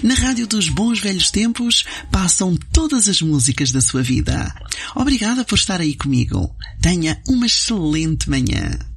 Na Rádio dos Bons Velhos Tempos passam todas as músicas da sua vida. Obrigada por estar aí comigo. Tenha uma excelente manhã.